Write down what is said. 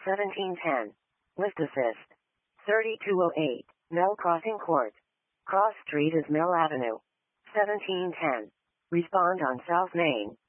1710. Lift assist. 3208. Mill Crossing Court. Cross Street is Mill Avenue. 1710. Respond on South Main.